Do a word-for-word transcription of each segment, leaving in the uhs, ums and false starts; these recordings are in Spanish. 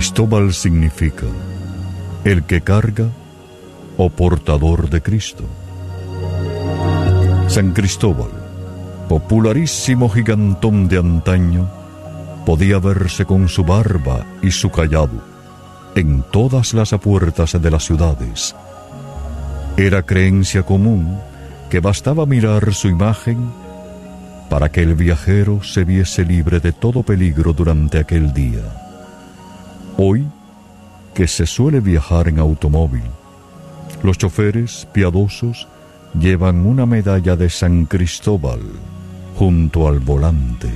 Cristóbal significa el que carga o portador de Cristo. San Cristóbal, popularísimo gigantón de antaño, podía verse con su barba y su cayado en todas las puertas de las ciudades. Era creencia común que bastaba mirar su imagen para que el viajero se viese libre de todo peligro durante aquel día. Hoy, que se suele viajar en automóvil, los choferes piadosos llevan una medalla de San Cristóbal junto al volante.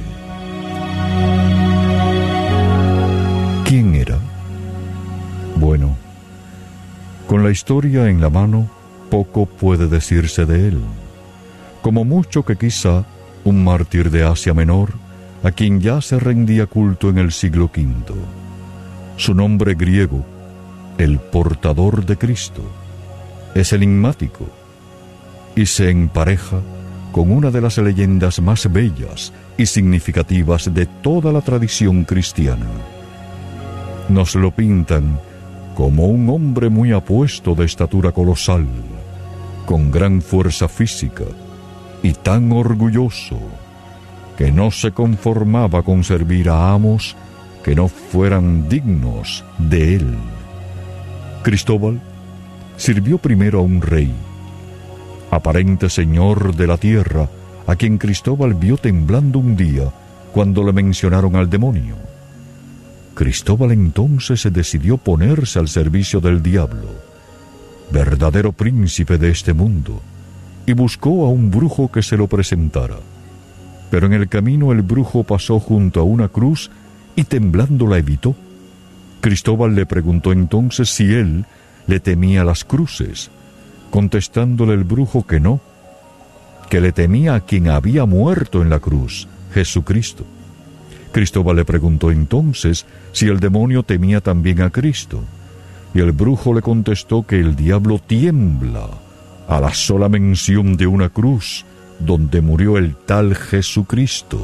¿Quién era? Bueno, con la historia en la mano, poco puede decirse de él. Como mucho que quizá un mártir de Asia Menor, a quien ya se rendía culto en el siglo quinto. Su nombre griego, el portador de Cristo, es enigmático y se empareja con una de las leyendas más bellas y significativas de toda la tradición cristiana. Nos lo pintan como un hombre muy apuesto de estatura colosal, con gran fuerza física y tan orgulloso que no se conformaba con servir a amos que no fueran dignos de él. Cristóbal sirvió primero a un rey, aparente señor de la tierra, a quien Cristóbal vio temblando un día cuando le mencionaron al demonio. Cristóbal entonces se decidió ponerse al servicio del diablo, verdadero príncipe de este mundo, y buscó a un brujo que se lo presentara. Pero en el camino el brujo pasó junto a una cruz y temblando la evitó. Cristóbal le preguntó entonces si él le temía las cruces, contestándole el brujo que no, que le temía a quien había muerto en la cruz, Jesucristo. Cristóbal le preguntó entonces si el demonio temía también a Cristo, y el brujo le contestó que el diablo tiembla a la sola mención de una cruz donde murió el tal Jesucristo.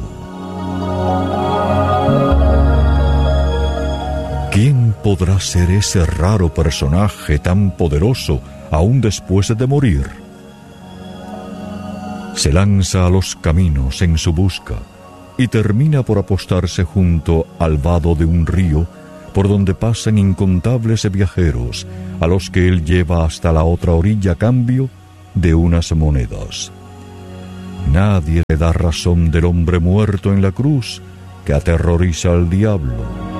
¿Quién podrá ser ese raro personaje tan poderoso aún después de morir? Se lanza a los caminos en su busca y termina por apostarse junto al vado de un río por donde pasan incontables viajeros a los que él lleva hasta la otra orilla a cambio de unas monedas. Nadie le da razón del hombre muerto en la cruz que aterroriza al diablo.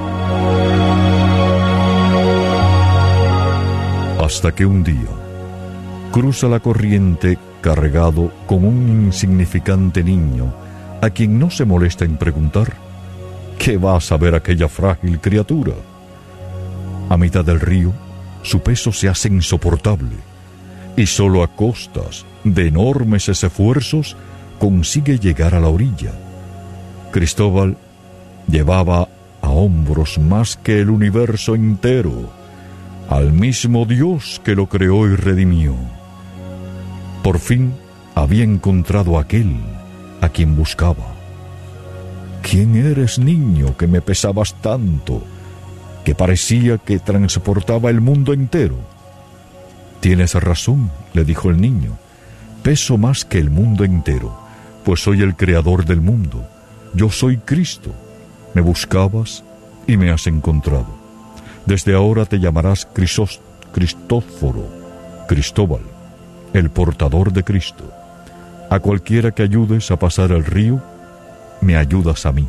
Hasta que un día cruza la corriente cargado con un insignificante niño a quien no se molesta en preguntar ¿qué va a saber aquella frágil criatura? A mitad del río, su peso se hace insoportable y solo a costas de enormes esfuerzos consigue llegar a la orilla. Cristóbal llevaba a hombros más que el universo entero, al mismo Dios que lo creó y redimió. Por fin había encontrado a aquel a quien buscaba. ¿Quién eres, niño, que me pesabas tanto, que parecía que transportaba el mundo entero? Tienes razón, le dijo el niño, peso más que el mundo entero, pues soy el creador del mundo. Yo soy Cristo. Me buscabas y me has encontrado. Desde ahora te llamarás Crisós, Cristóforo, Cristóbal, el portador de Cristo. A cualquiera que ayudes a pasar el río, me ayudas a mí.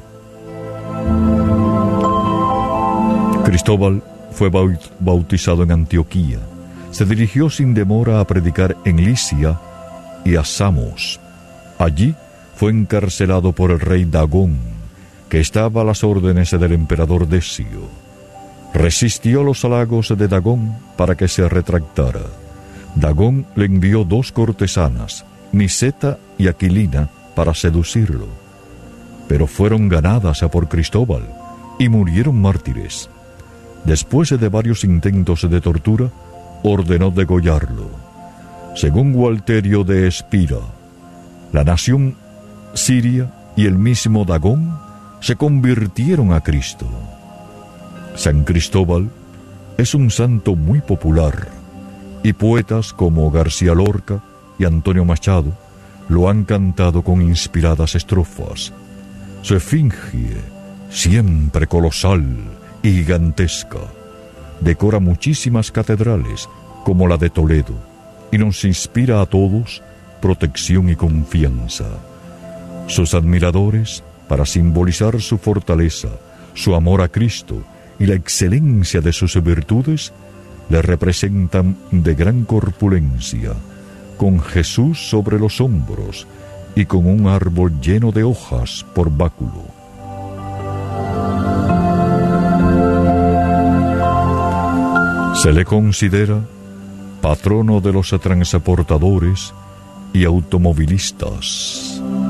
Cristóbal fue bautizado en Antioquía. Se dirigió sin demora a predicar en Licia y a Samos. Allí fue encarcelado por el rey Dagón, que estaba a las órdenes del emperador Decio. Resistió los halagos de Dagón para que se retractara. Dagón le envió dos cortesanas, Niseta y Aquilina, para seducirlo. Pero fueron ganadas a por Cristóbal y murieron mártires. Después de varios intentos de tortura, ordenó degollarlo. Según Gualterio de Espira, la nación siria y el mismo Dagón se convirtieron a Cristo. San Cristóbal es un santo muy popular y poetas como García Lorca y Antonio Machado lo han cantado con inspiradas estrofas. Su esfinge, siempre colosal y gigantesca, decora muchísimas catedrales como la de Toledo y nos inspira a todos protección y confianza. Sus admiradores, para simbolizar su fortaleza, su amor a Cristo y la excelencia de sus virtudes, le representan de gran corpulencia, con Jesús sobre los hombros y con un árbol lleno de hojas por báculo. Se le considera patrono de los transportadores y automovilistas.